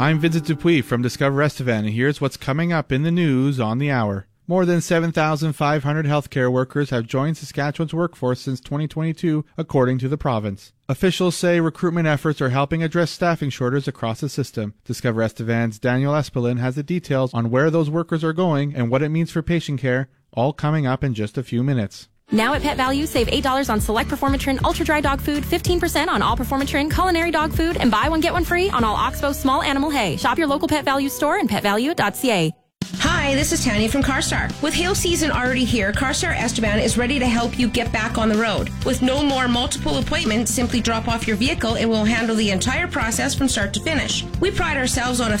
I'm Vincent Dupuis from Discover Estevan, and here's what's coming up in the news on the hour. More than 7,500 healthcare workers have joined Saskatchewan's workforce since 2022, according to the province. Officials say recruitment efforts are helping address staffing shortages across the system. Discover Estevan's Daniel Espelin has the details on where those workers are going and what it means for patient care, all coming up in just a few minutes. Now at Pet Value, save $8 on select Performatrin Ultra Dry Dog Food, 15% on all Performatrin Culinary Dog Food, and buy one, get one free on all Oxbow Small Animal Hay. Shop your local Pet Value store and petvalue.ca. Hi, this is Tanya from CarStar. With hail season already here, CarStar Estevan is ready to help you get back on the road. With no more multiple appointments, simply drop off your vehicle and we'll handle the entire process from start to finish. We pride ourselves on a